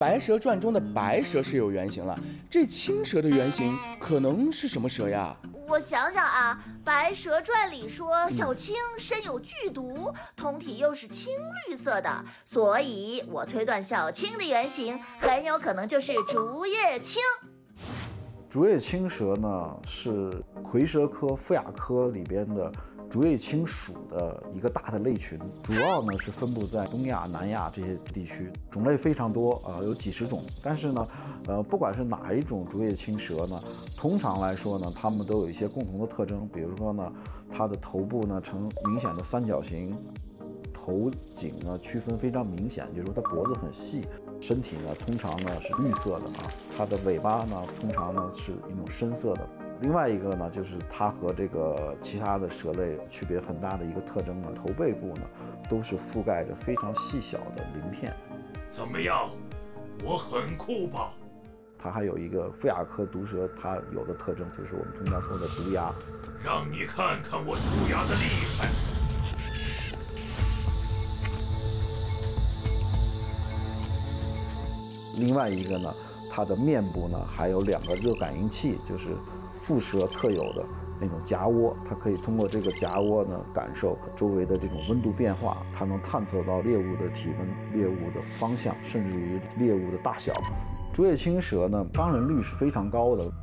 白蛇传中的白蛇是有原型了，这青蛇的原型可能是什么蛇呀？ 我想想啊，白蛇传里说小青身有剧毒，通体又是青绿色的，所以我推断小青的原型很有可能就是竹叶青。 竹叶青蛇呢是蝰蛇科腹亚科里边的竹叶青属的一个大的类群，主要呢是分布在东亚、南亚这些地区，种类非常多有几十种。但是呢，不管是哪一种竹叶青蛇呢，通常来说呢，它们都有一些共同的特征，比如说呢，它的头部呢呈明显的三角形，头颈呢区分非常明显，就是说它脖子很细。身体呢，通常呢是绿色的它的尾巴呢，通常呢是一种深色的。另外一个呢，就是它和这个其他的蛇类区别很大的一个特征呢，头背部呢都是覆盖着非常细小的鳞片。 怎么样，我很酷吧？ 它还有一个腹亚科毒蛇，它有的特征就是我们通常说的毒牙。 让你看看我毒牙的厉害。 另外一个呢，它的面部呢还有2个热感应器，就是腹蛇特有的那种夹窝，它可以通过这个夹窝呢感受周围的这种温度变化，它能探测到猎物的体温、猎物的方向，甚至于猎物的大小。竹叶青蛇呢，伤人率是非常高的。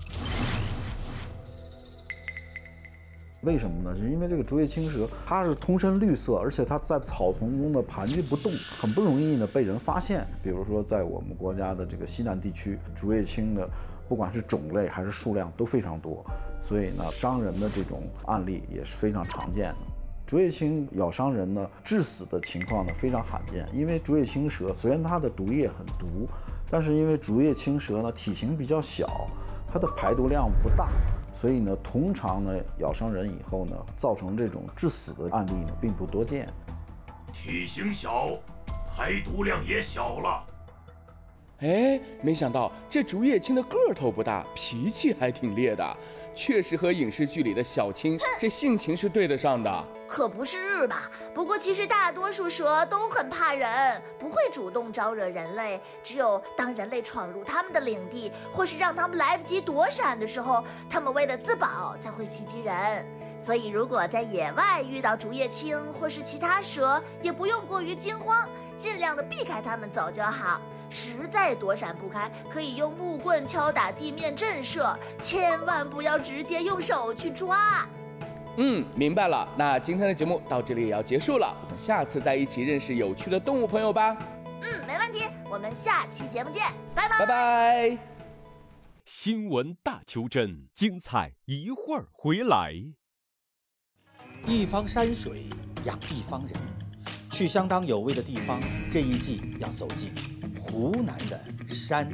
为什么呢？是因为这个竹叶青蛇它是通身绿色，而且它在草丛中的盘踞不动，很不容易呢被人发现。比如说在我们国家的这个西南地区，竹叶青的不管是种类还是数量都非常多，所以呢伤人的这种案例也是非常常见的。竹叶青咬伤人呢，致死的情况呢非常罕见，因为竹叶青蛇虽然它的毒液很毒，但是因为竹叶青蛇呢体型比较小，它的排毒量不大。所以呢，通常呢，咬伤人以后呢，造成这种致死的案例呢，并不多见。 体型小，排毒量也小了。 哎，没想到这竹叶青的个头不大，脾气还挺烈的，确实和影视剧里的小青这性情是对得上的。 可不是吧？不过其实大多数蛇都很怕人，不会主动招惹人类。只有当人类闯入他们的领地，或是让他们来不及躲闪的时候，他们为了自保才会袭击人。所以如果在野外遇到竹叶青或是其他蛇，也不用过于惊慌，尽量的避开它们走就好。实在躲闪不开，可以用木棍敲打地面震慑，千万不要直接用手去抓。 明白了。那今天的节目到这里也要结束了，我们下次再一起认识有趣的动物朋友吧。 没问题，我们下期节目见，拜拜。 拜拜。 新闻大邱真，精彩一会儿回来。 一方山水养一方人，去相当有味的地方，这一季要走进湖南的山。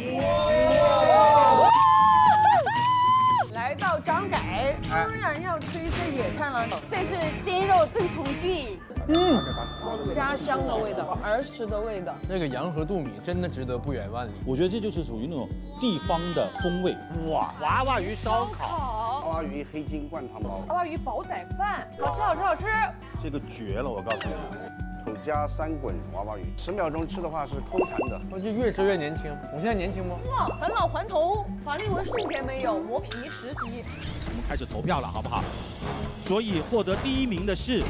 来到张改，当然要吹色野餐了。这是鲜肉炖葱剧，家乡的味道，儿时的味道。 那个洋河肚米真的值得不远万里。 我觉得这就是属于那种地方的风味。 哇，娃娃鱼烧烤， 娃娃鱼黑金灌汤包， 娃娃鱼煲仔饭，好吃好吃好吃。 这个绝了，我告诉你。土家3滚娃娃鱼，10秒钟吃的话是抠痰的。 我就越吃越年轻。我现在年轻不？ 哇，返老还童，法令纹瞬间没有，磨皮10级。 我们开始投票了，好不好？所以获得第1名的是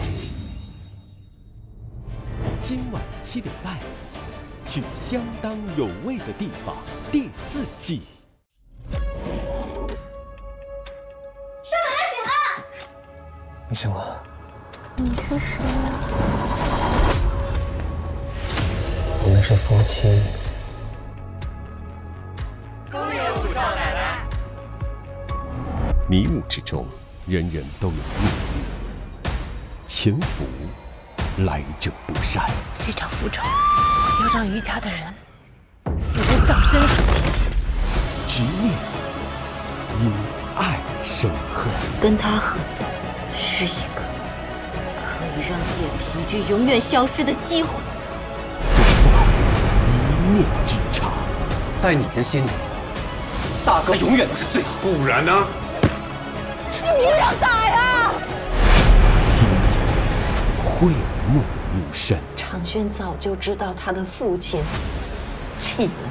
今晚7点半，去相当有味的地方第4季。 少奶奶醒了！ 你醒了？ 你是谁呀？ 我们是夫妻。 恭迎少奶奶。 迷雾之中，人人都有命运。潜伏，来者不善。 这场复仇要让余家的人死在葬身之地。 执念，因爱生恨。 跟他合作是一个可以让叶平居永远消失的机会。 一念之差， 在你的心里，大哥永远都是最好。 不然呢？ 你明了打呀！ 心间讳莫如深。 长轩早就知道他的父亲气。